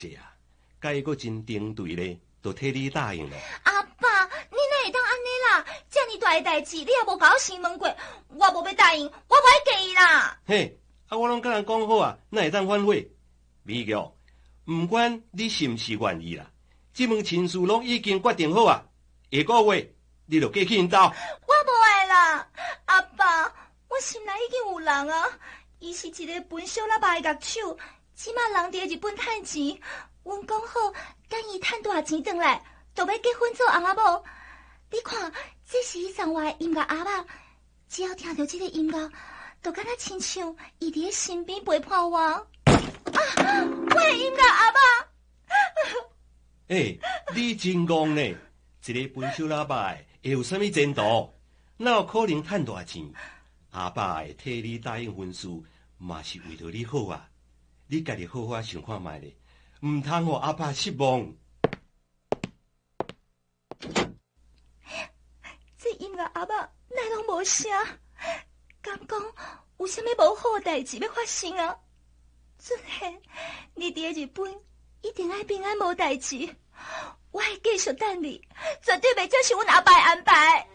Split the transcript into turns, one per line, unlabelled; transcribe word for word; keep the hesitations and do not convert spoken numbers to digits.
这啊，甲伊阁真顶对咧，都替你答应了。
阿爸，你哪会当安尼啦？这么大的代志，你也无甲我先问过，我无要答应，我无爱嫁伊啦。
嘿，啊，我拢甲人讲好啊，哪会当反悔？美玉，毋管你是毋是愿意啦，这门亲事拢已经决定好啊。下个月你就嫁去因兜。
我无爱啦，阿爸，我心内已经有人啊，伊是一个分小喇叭的乐手，即马人伫日本趁钱，阮讲好等伊趁大钱回来，就要结婚做翁仔某。你看，这是伊送我的音乐盒仔，只要听到这个音乐，就敢若亲像伊伫身边陪伴我。啊，我的音乐盒仔！
诶、欸，你真戆呢！一个分手喇叭的会有啥物前途？哪有可能趁大钱？阿爸会替你答应婚事，嘛是为着你好啊！你家己好好想看卖咧，唔通互阿爸失望。
这音乐盒仔哪拢无声？敢讲有啥物无好代志要发生啊？准嘿，你伫日本一定爱平安无代志，我会继续等你，绝对袂接受阮阿爸的安排。